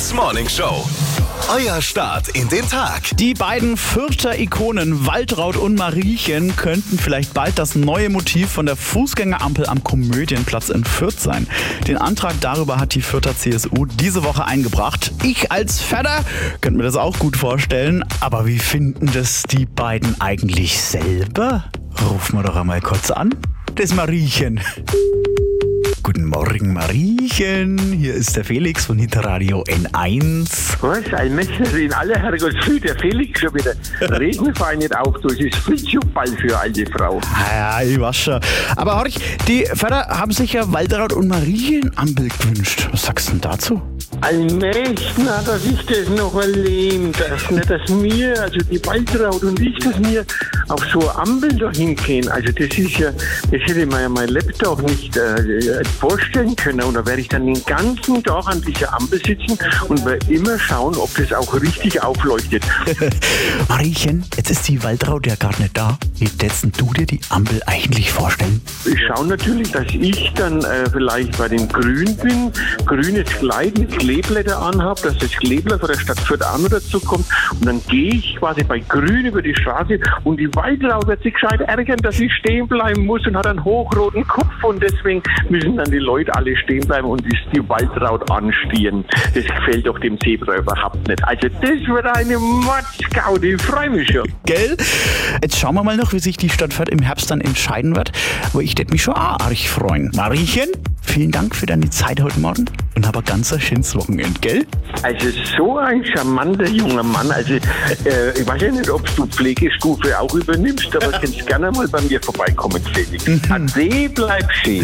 N1 Morning Show. Euer Start in den Tag. Die beiden Fürther Ikonen Waltraud und Mariechen könnten vielleicht bald das neue Motiv von der Fußgängerampel am Komödienplatz in Fürth sein. Den Antrag darüber hat die Fürther CSU diese Woche eingebracht. Ich als Vater könnte mir das auch gut vorstellen. Aber wie finden das die beiden eigentlich selber? Rufen wir doch einmal kurz an. Das Mariechen. Guten Morgen, Mariechen. Hier ist der Felix von Hitradio N1. Was? Ein Messer in aller Herrgottsfrüh, der Felix schon wieder. Reden wir nicht auf, das ist viel zu bald für eine alte Frau. Ja, ich weiß schon. Aber horch, die Väter haben sich ja Waltraud und Mariechen-Ampel gewünscht. Was sagst du denn dazu? Allmächtig, dass ich das noch erlebt, dass wir, also die Waltraud und ich, dass wir auf so eine Ampel da hingehen. Also das ist ja, das hätte ich mir ja mein Laptop nicht vorstellen können. Und da werde ich dann den ganzen Tag an dieser Ampel sitzen und werde immer schauen, ob das auch richtig aufleuchtet. Mariechen, jetzt ist die Waltraud ja gar nicht da. Wie würdest du dir die Ampel eigentlich vorstellen? Ich schaue natürlich, dass ich dann vielleicht bei den Grün bin, grünes Kleid mit Kleeblätter anhabe, dass das Kleeblatt von der Stadt Fürth auch noch dazu kommt. Und dann gehe ich quasi bei Grün über die Straße und die Waltraud wird sich gescheit ärgern, dass ich stehen bleiben muss und hat einen hochroten Kopf und deswegen müssen dann die Leute alle stehen bleiben und die Waltraud anstieren. Das gefällt doch dem Zebra überhaupt nicht. Also das wird eine Mordsgaudi, ich freue mich schon. Gell? Jetzt schauen wir mal noch, wie sich die Stadt Fürth im Herbst dann entscheiden wird. Aber ich würde mich schon auch arg freuen. Mariechen, vielen Dank für deine Zeit heute Morgen und hab ein ganz schönes Wochenende, gell? Also so ein charmanter junger Mann. Also ich weiß ja nicht, ob du Pflegestufe auch übernimmst, aber du kannst gerne mal bei mir vorbeikommen, Felix. Ade, bleib schön.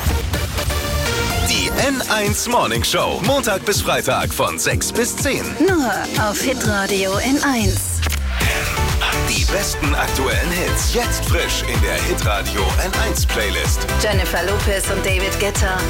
Die N1 Morning Show. Montag bis Freitag von 6 bis 10. Nur auf Hitradio N1. Die besten aktuellen Hits. Jetzt frisch in der Hitradio N1 Playlist. Jennifer Lopez und David Guetta.